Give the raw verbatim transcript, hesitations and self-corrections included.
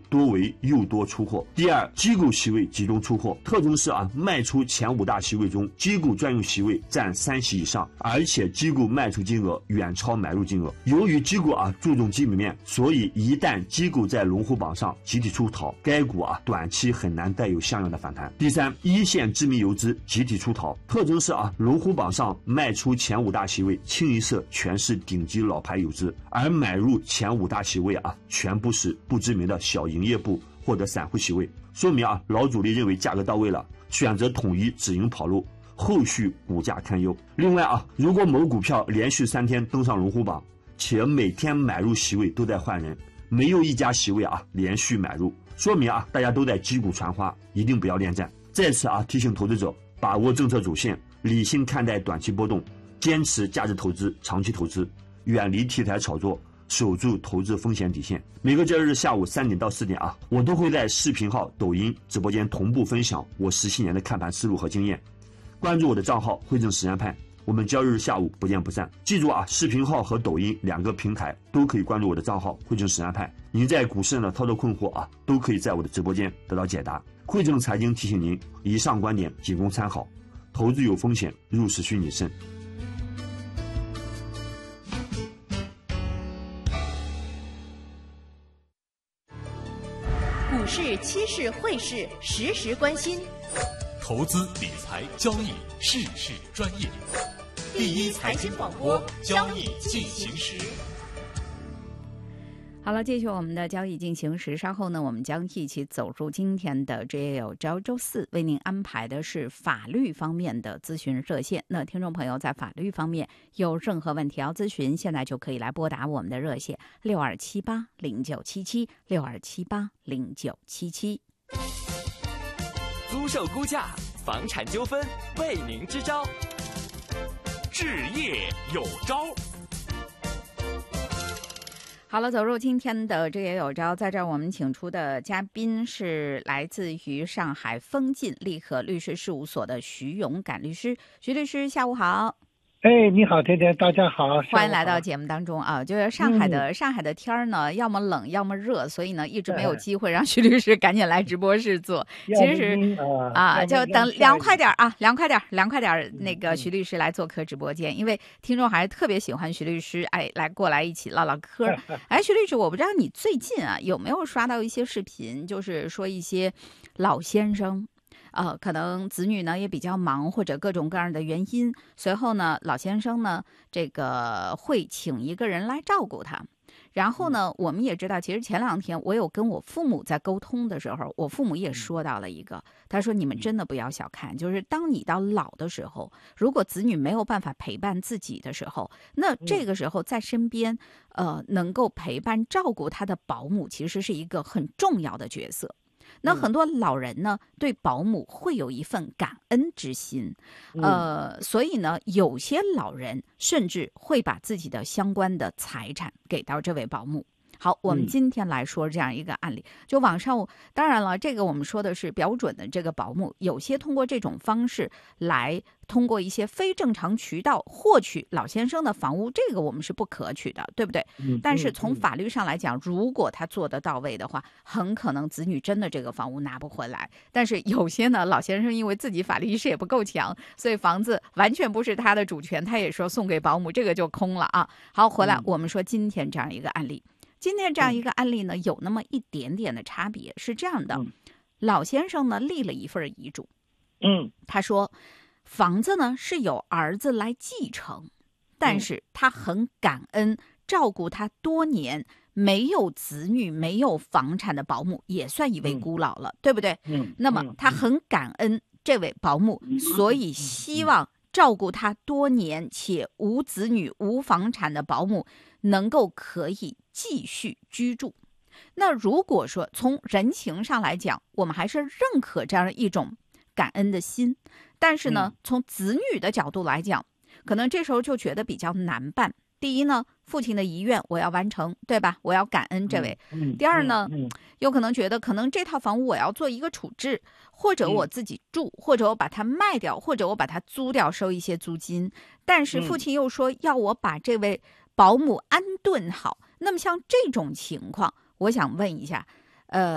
多为诱多出货。第二，机构席位集中出货，特征是啊，卖出前五大席位中，机构专用席位占三席以上，而且机构卖出金额远超买入金额。由于机构啊注重基本面，所以一旦机构在龙虎榜上集体出逃，该股啊短期很难带有像样的反弹。第三，一线知名游资集体出逃，特征是啊，龙虎榜上卖出前五大席位清一色全是顶级老牌游资，而买入前五大席位啊全部是不知名的小营业部或者散户席位，说明啊老主力认为价格到位了，选择统一止盈跑路，后续股价堪忧。另外啊，如果某股票连续三天登上龙虎榜，且每天买入席位都在换人，没有一家席位啊连续买入，说明啊大家都在击鼓传花，一定不要恋战。再次啊提醒投资者把握政策主线，理性看待短期波动，坚持价值投资、长期投资，远离题材炒作，守住投资风险底线。每个交易日下午三点到四点啊，我都会在视频号、抖音直播间同步分享我十七年的看盘思路和经验。关注我的账号汇正实战派，我们交易日下午不见不散。记住啊，视频号和抖音两个平台都可以关注我的账号汇正实战派。您在股市上的操作困惑啊，都可以在我的直播间得到解答。汇正财经提醒您，以上观点仅供参考，投资有风险，入市需谨慎。 股市、期市、汇市，时时关心。 投资理财交易，事事专业。第一财经广播，交易进行时。 好了，继续我们的交易进行时。稍后呢，我们将一起走入今天的职业有招周四，为您安排的是法律方面的咨询热线。那听众朋友在法律方面有任何问题要咨询，现在就可以来拨打我们的热线六二七八零九七七六二七八零九七七。 租售估价、房产纠纷为您支招，置业有招。 好了，走入今天的这也有招，在这儿我们请出的嘉宾是来自于上海丰晋利和律师事务所的徐勇敢律师。徐律师，下午好。 哎，你好，天天，大家好， 欢迎来到节目当中啊！就是上海的、嗯、上海的天儿呢，要么冷，要么热，所以呢，一直没有机会让徐律师赶紧来直播室做。其实啊，就等凉快点啊，凉快点，凉快点，那个徐律师来做客直播间，因为听众还是特别喜欢徐律师，哎，来过来一起唠唠嗑。哎，徐律师，我不知道你最近啊有没有刷到一些视频，就是说一些老先生。呃，可能子女呢也比较忙，或者各种各样的原因，随后呢，老先生呢，这个会请一个人来照顾他。然后呢，我们也知道，其实前两天我有跟我父母在沟通的时候，我父母也说到了一个，他说你们真的不要小看，就是当你到老的时候，如果子女没有办法陪伴自己的时候，那这个时候在身边，呃，能够陪伴照顾他的保姆，其实是一个很重要的角色。那很多老人呢，对保姆会有一份感恩之心，呃，所以呢，有些老人甚至会把自己的相关的财产给到这位保姆。好，我们今天来说这样一个案例，就网上，当然了，这个我们说的是标准的这个保姆，有些通过这种方式来通过一些非正常渠道获取老先生的房屋，这个我们是不可取的，对不对？但是从法律上来讲，如果他做得到位的话，很可能子女真的这个房屋拿不回来。但是有些呢，老先生因为自己法律意识也不够强，所以房子完全不是他的主权，他也说送给保姆，这个就空了啊。好，回来我们说今天这样一个案例。今天这样一个案例呢，有那么一点点的差别，是这样的，嗯、老先生呢立了一份遗嘱， 嗯， 他说房子呢是由儿子来继承，但是他很感恩照顾他多年没有子女没有房产的保姆，也算一位孤老了，嗯、对不对？ 嗯， 那么他很感恩这位保姆，嗯、所以希望照顾他多年且无子女无房产的保姆能够可以继续居住。那如果说从人情上来讲，我们还是认可这样一种感恩的心，但是呢，从子女的角度来讲，可能这时候就觉得比较难办。第一呢，父亲的遗愿我要完成，对吧？我要感恩这位。第二呢，有可能觉得可能这套房屋我要做一个处置，或者我自己住，或者我把它卖掉，或者我把它租掉收一些租金。但是父亲又说要我把这位保姆安顿好。那么像这种情况，我想问一下，呃。